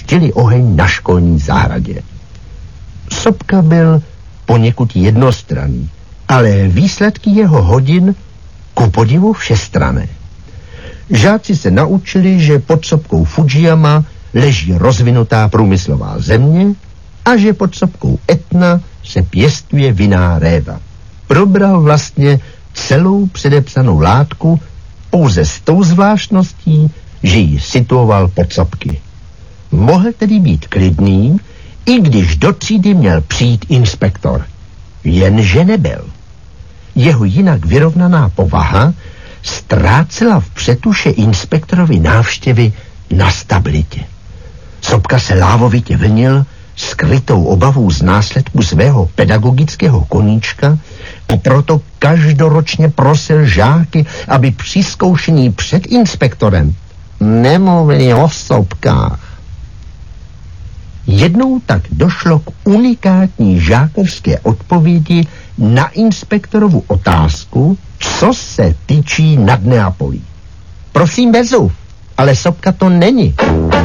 pustili oheň na školní zahradě. Sobka byl poněkud jednostranný, ale výsledky jeho hodin ku podivu všestranné. Žáci se naučili, že pod sopkou Fujiyama leží rozvinutá průmyslová země a že pod sopkou Etna se pěstuje vinná réva. Probral vlastně celou předepsanou látku pouze s tou zvláštností, že ji situoval pod sopky. Mohl tedy být klidný, i když do třídy měl přijít inspektor. Jenže nebyl. Jeho jinak vyrovnaná povaha ztrácela v přetuše inspektorovi návštěvy na stabilitě. Sobka se lávovitě vlnil, skrytou obavou z následku svého pedagogického koníčka, a proto každoročně prosil žáky, aby při zkoušení před inspektorem nemluvili o sopkách. Jednou tak došlo k unikátní žákovské odpovědi na inspektorovu otázku, co se tyčí nad Neapolí. Prosím, Bezu, ale sopka to není.